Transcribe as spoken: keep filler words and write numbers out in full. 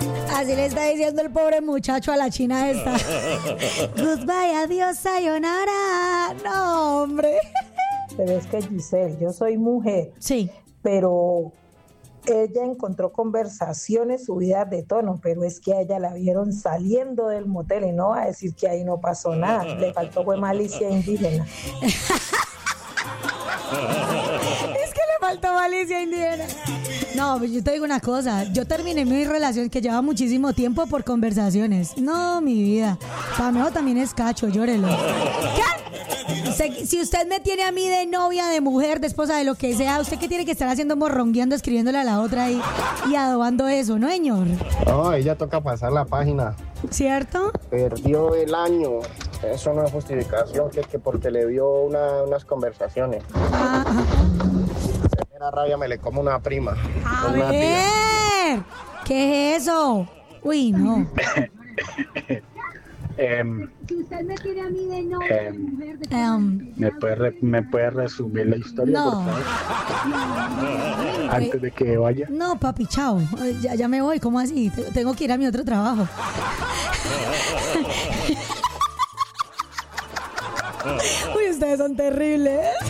Así le está diciendo el pobre muchacho a la china esta. Goodbye, adiós, sayonara. No, hombre. Pero es que Giselle, yo soy mujer. Sí. Pero ella encontró conversaciones subidas de tono, pero es que a ella la vieron saliendo del motel y no va a decir que ahí no pasó nada. Le faltó fue malicia indígena. Es que le faltó malicia indígena. No, pues yo te digo una cosa. Yo terminé mi relación que lleva muchísimo tiempo por conversaciones. No, mi vida. Para mí también es cacho, llórelo. ¿Qué? Se- si usted me tiene a mí de novia, de mujer, de esposa, de lo que sea, ¿usted qué tiene que estar haciendo morrongueando, escribiéndole a la otra ahí y adobando eso, no, señor? No, ella toca pasar la página. ¿Cierto? Perdió el año. Eso no es justificación, que, que porque le vio una- unas conversaciones. Ah, De mera rabia me le como una prima. a Una tía. ver. ¿Qué es eso? Uy, no. Em, Si usted me tiene a mí de novia, de em, mujer, de Em, ¿me, puede re- ¿Me puede resumir la historia, No. por favor? Antes de que vaya. no, papi, chao. Ya, ya me voy, ¿cómo así? Te- Tengo que ir a mi otro trabajo. Uy, ustedes son terribles.